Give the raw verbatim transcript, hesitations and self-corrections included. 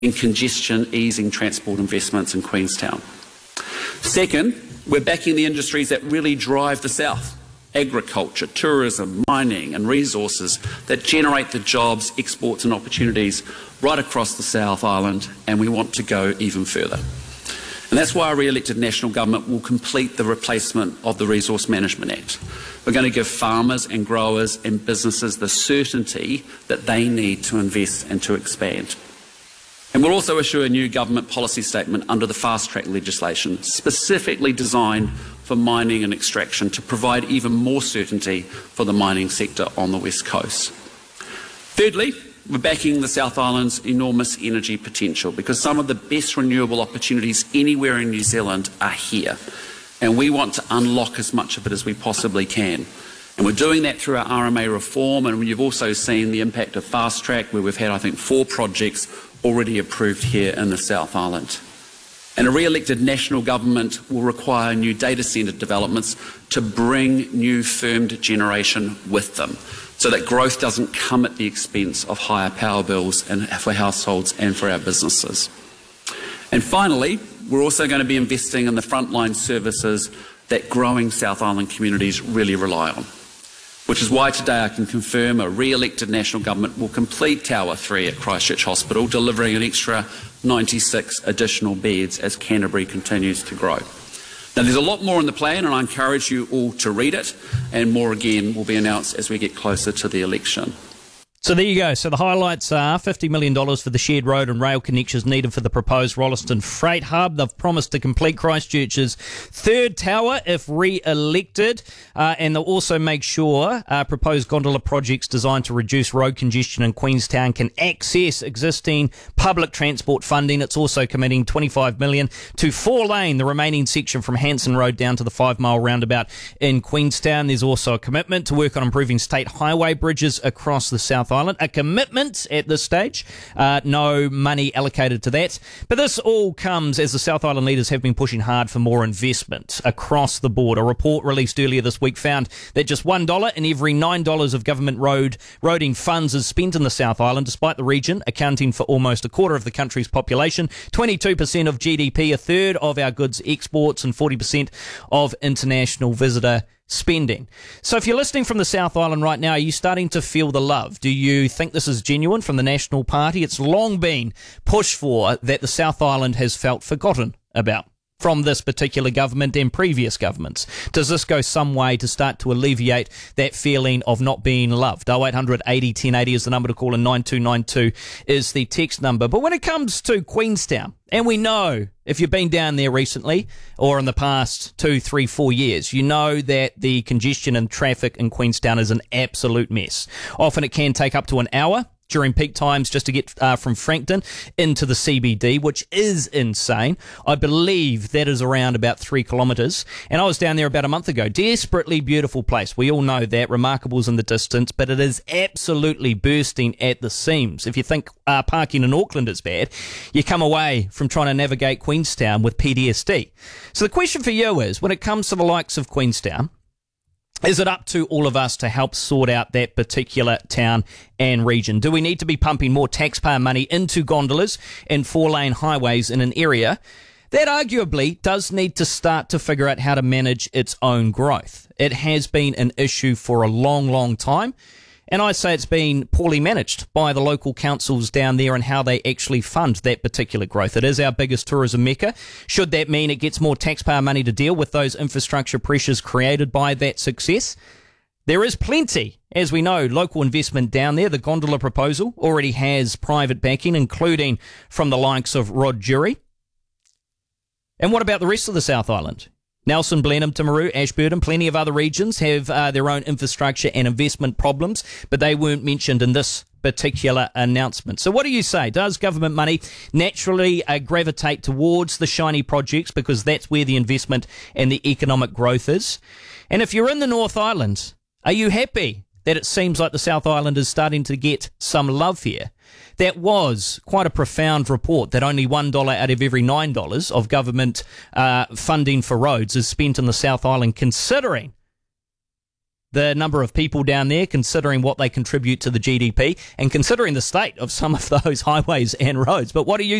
and congestion easing transport investments in Queenstown. Second, we're backing the industries that really drive the south: agriculture, tourism, mining and resources that generate the jobs, exports and opportunities right across the South Island, and we want to go even further. And that's why our re-elected National Government will complete the replacement of the Resource Management Act. We're going to give farmers and growers and businesses the certainty that they need to invest and to expand. And we'll also issue a new government policy statement under the fast-track legislation, specifically designed for mining and extraction to provide even more certainty for the mining sector on the West Coast. Thirdly, we're backing the South Island's enormous energy potential, because some of the best renewable opportunities anywhere in New Zealand are here, and we want to unlock as much of it as we possibly can. And we're doing that through our R M A reform, and you've also seen the impact of Fast Track, where we've had, I think, four projects already approved here in the South Island. And a re-elected National Government will require new data centre developments to bring new firmed generation with them, so that growth doesn't come at the expense of higher power bills and for households and for our businesses. And finally, we're also going to be investing in the frontline services that growing South Island communities really rely on, which is why today I can confirm a re-elected National Government will complete Tower three at Christchurch Hospital, delivering an extra ninety-six additional beds as Canterbury continues to grow. Now, there's a lot more in the plan, and I encourage you all to read it, and more again will be announced as we get closer to the election. So there you go. So the highlights are fifty million dollars for the shared road and rail connections needed for the proposed Rolleston Freight Hub. They've promised to complete Christchurch's third tower if re-elected, uh, and they'll also make sure uh, proposed gondola projects designed to reduce road congestion in Queenstown can access existing public transport funding. It's also committing twenty-five million dollars to four-lane the remaining section from Hanson Road down to the five-mile roundabout in Queenstown. There's also a commitment to work on improving state highway bridges across the South Island. A commitment at this stage, uh, no money allocated to that. But this all comes as the South Island leaders have been pushing hard for more investment across the board. A report released earlier this week found that just one dollar in every nine dollars of government road roading funds is spent in the South Island, despite the region accounting for almost a quarter of the country's population, twenty-two percent of G D P, a third of our goods exports, and forty percent of international visitor spending. So if you're listening from the South Island right now, are you starting to feel the love? Do you think this is genuine from the National Party? It's long been pushed for that the South Island has felt forgotten about from this particular government and previous governments. Does this go some way to start to alleviate that feeling of not being loved? oh eight hundred eighty ten eighty is the number to call, and nine two nine two is the text number. But when it comes to Queenstown, and we know if you've been down there recently or in the past two, three, four years, you know that the congestion and traffic in Queenstown is an absolute mess. Often it can take up to an hour during peak times just to get uh, from Frankton into the C B D, which is insane. I believe that is around about three kilometres. And I was down there about a month ago. Desperately beautiful place. We all know that. Remarkable's in the distance, but it is absolutely bursting at the seams. If you think uh, parking in Auckland is bad, you come away from trying to navigate Queenstown with P T S D. So the question for you is, when it comes to the likes of Queenstown, is it up to all of us to help sort out that particular town and region? Do we need to be pumping more taxpayer money into gondolas and four-lane highways in an area that arguably does need to start to figure out how to manage its own growth? It has been an issue for a long, long time. And I say it's been poorly managed by the local councils down there and how they actually fund that particular growth. It is our biggest tourism mecca. Should that mean it gets more taxpayer money to deal with those infrastructure pressures created by that success? There is plenty, as we know, local investment down there. The gondola proposal already has private backing, including from the likes of Rod Jury. And what about the rest of the South Island? Nelson, Blenheim, Timaru, Ashburton, plenty of other regions have uh, their own infrastructure and investment problems, but they weren't mentioned in this particular announcement. So what do you say? Does government money naturally uh, gravitate towards the shiny projects because that's where the investment and the economic growth is? And if you're in the North Island, are you happy that it seems like the South Island is starting to get some love here? That was quite a profound report that only one dollar out of every nine dollars of government uh, funding for roads is spent in the South Island, considering the number of people down there, considering what they contribute to the G D P, and considering the state of some of those highways and roads. But what do you